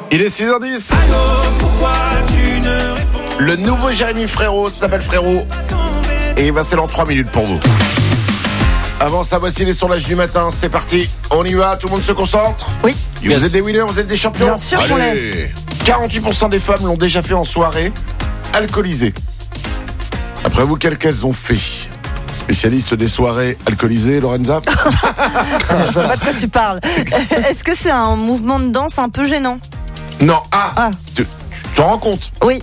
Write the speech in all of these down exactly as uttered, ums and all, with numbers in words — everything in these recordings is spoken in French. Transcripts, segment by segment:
Il est six heures dix. Allô, pourquoi tu ne réponds Le nouveau Jérémy Frérot s'appelle Frérot. Et il va c'est dans trois minutes pour vous. Avant ça, voici les sondages du matin. C'est parti. On y va. Tout le monde se concentre. Oui. Vous Yes. êtes des winners, vous êtes des champions. Bien sûr qu'on Allez. quarante-huit pour cent des femmes l'ont déjà fait en soirée alcoolisée. Après vous, quelles qu'elles ont fait? Spécialiste des soirées alcoolisées, Lorenza. Je vois pas de quoi tu parles. Est-ce que c'est un mouvement de danse un peu gênant? Non. Ah, Ah. Tu tu t'en rends compte? Oui.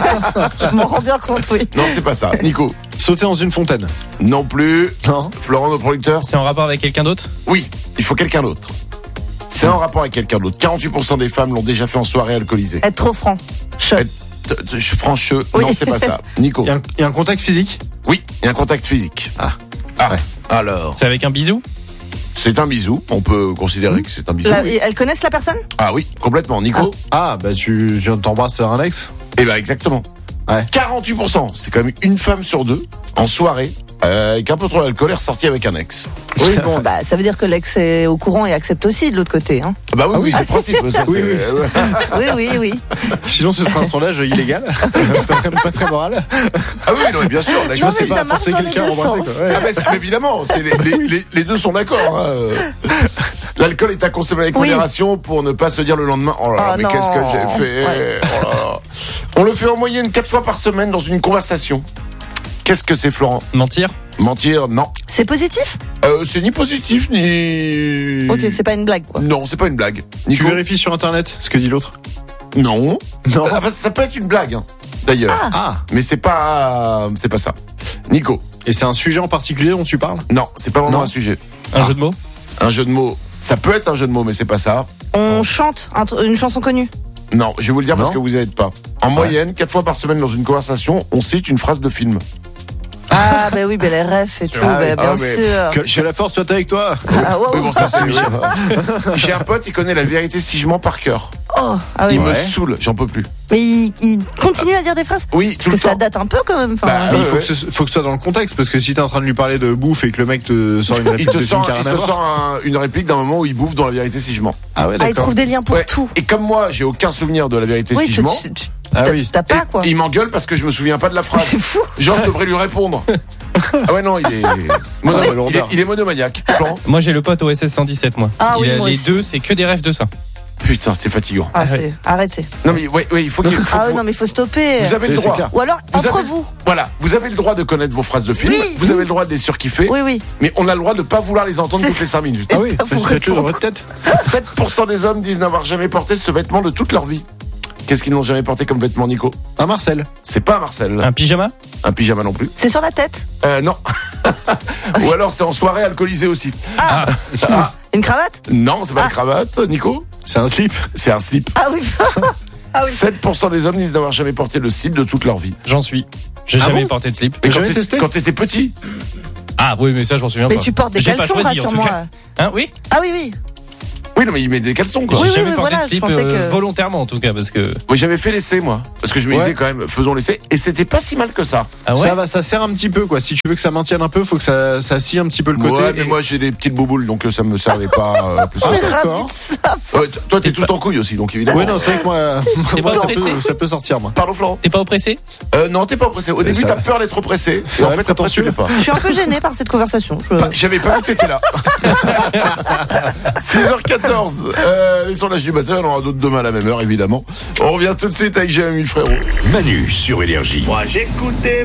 Je m'en rends bien compte, oui. Non, c'est pas ça. Nico. Sauter dans une fontaine. Non plus. Non. Florent, notre producteur. C'est en rapport avec quelqu'un d'autre? Oui, il faut quelqu'un d'autre. C'est en rapport avec quelqu'un d'autre. quarante-huit pour cent des femmes l'ont déjà fait en soirée alcoolisée. Être trop franc. Che. Être- t- t- Francheux, Oui. non, c'est pas ça. Nico. Il y, a un- il y a un contact physique. Oui, il y a un contact physique. Ah. Ah, Ouais. alors, C'est avec un bisou? c'est un bisou. On peut considérer que c'est un bisou. La- oui. et elles connaissent la personne? Ah oui, complètement. Nico. Ah, bah tu, tu viens de t'embrasser un ex. Eh ben exactement. Ouais. quarante-huit pour cent, c'est quand même une femme sur deux en soirée euh, avec un peu trop d'alcool est ressortie avec un ex. Oui, bon, bah, ça veut dire que l'ex est au courant et accepte aussi de l'autre côté, hein. Ah bah oui, oui, c'est le principe. Ça, Oui, c'est- Oui, oui, oui. Sinon, ce sera un sondage illégal. pas, très, pas très moral. Ah oui, non, mais bien sûr. Non, Je mais sais ça pas, marche forcer dans les quelqu'un à deux embrasser. sens. Quoi. Ouais. Ah ben, c'est- évidemment, c'est les, les- les- les deux sont d'accord. hein. L'alcool est à consommer avec Oui. modération pour ne pas se dire le lendemain oh là là, Ah mais non. qu'est-ce que j'ai fait Ouais. Oh là là. On le fait en moyenne quatre fois par semaine dans une conversation. Qu'est-ce que c'est, Florent? Mentir? Mentir? Non. C'est positif? Euh, c'est ni positif ni. Ok, c'est pas une blague, quoi. Non, c'est pas une blague. Tu Nico? vérifies sur internet ce que dit l'autre. Non. Non. Enfin, ça peut être une blague, hein, d'ailleurs. Ah. Mais c'est pas, c'est pas ça. Nico? Et c'est un sujet en particulier dont tu parles? Non, c'est pas vraiment Non. un sujet. Un Ah. jeu de mots? Un jeu de mots. Ça peut être un jeu de mots, mais c'est pas ça. On chante un tr- une chanson connue. Non, je vais vous le dire parce Non. que vous n'êtes pas. En moyenne, quatre fois par semaine dans une conversation, on cite une phrase de film. Ah, bah oui, bah les refs et tout, Ah oui, bah, bien ah mais- sûr. Que, que la force soit avec toi. Ah, ouais, Oui, ouais. bon, ça, c'est Michel. J'ai un pote, il connaît la vérité si je mens par cœur. Oh, ah oui. Il Ouais. me saoule, j'en peux plus. Mais il, il continue à dire des phrases? Oui, tout Parce que le ça temps. date un peu quand même. Enfin, Bah, Mais il ouais, faut, ouais. que ce, faut que ce soit dans le contexte, parce que si t'es en train de lui parler de bouffe et que le mec te sort une Il réplique te de film sort, qui a il rien à te voir. sort un- une réplique d'un moment où il bouffe dans la vérité si je mens. Ah ouais, ah, il d'accord. trouve des liens pour Ouais. tout. Et comme moi, j'ai aucun souvenir de la vérité Oui, si tu, je mens. tu- tu- Ah t'as- oui. t'as pas, et quoi. il m'engueule parce que je me souviens pas de la phrase. C'est fou. Genre, je devrais lui répondre. Ah ouais, non, il est, mono- Ah, il est, lourdeur. il est monomaniaque. Florent. Moi j'ai le pote O S S cent dix-sept, moi. Ah Il oui, a- moi les aussi. deux, c'est que des rêves de ça. Putain, c'est fatigant. Ah, Ah ouais. c'est... Arrêtez. Non, mais ouais, ouais, il faut qu'il faut Ah que oui, vous, non, mais il faut stopper. vous avez le Oui, c'est droit. clair. Ou alors, Vous entre avez- vous. Voilà, vous avez le droit de connaître vos phrases de film, Oui, vous oui. avez le droit de les surkiffer, Oui, oui. mais on a le droit de pas vouloir les entendre C'est toutes les cinq minutes. Ah oui, Faut faites- faites-le dans répondre. votre tête. sept pour cent des hommes disent n'avoir jamais porté ce vêtement de toute leur vie. Qu'est-ce qu'ils n'ont jamais porté comme vêtement, Nico? Un Marcel. C'est pas un Marcel. Un pyjama? Un pyjama non plus. C'est sur la tête. Euh, non. Ou alors c'est en soirée alcoolisée aussi. Ah, Une cravate. Non, c'est pas Ah. une cravate, Nico. C'est un slip. C'est un slip. Ah oui. Ah oui. sept pour cent des hommes disent n'avoir jamais porté le slip de toute leur vie. j'en suis. J'ai Ah jamais bon porté de slip. Et T'as quand jamais t'es- testé quand t'étais petit? Ah oui, mais ça je m'en souviens Mais pas. tu portes des J'ai pas caleçons, choisi en tout rassure-moi. cas. Hein, oui? Ah oui, oui. Oui, non, mais il met des caleçons, quoi. J'ai Oui, oui, jamais oui, porté voilà, de je slip pensais euh, que- volontairement en tout cas parce que. Moi, j'avais fait l'essai, moi. Parce que je me Ouais. disais quand même, faisons l'essai. Et c'était pas si mal que ça. Ah ouais? Ça va, ça sert un petit peu quoi. Si tu veux que ça maintienne un peu, faut que ça, ça scie un petit peu le côté. Ouais, mais Et- moi, j'ai des petites bouboules, donc euh, ça me servait pas euh, plus que Ah, ça. d'accord. Ouais, t- toi, t'es tout en couille aussi, donc évidemment. Ouais, non, c'est vrai que moi, T'es moi pas ça, stressé peut, ça peut sortir moi. Pardon, Florent. T'es pas oppressé? Euh, non, t'es pas pressé. Au début, ça t'as va. peur d'être pressé. C'est Et en vrai, fait, après, tu prétentieux. l'es pas. Je suis un peu gênée par cette conversation. Je- Pas- J'avais pas vu que t'étais là. six heures quatorze. Euh, les sondages du matin, on aura d'autres demain à la même heure, évidemment. On revient tout de suite avec Jérémy Frérot. Manu sur Énergie. Moi j'écoutais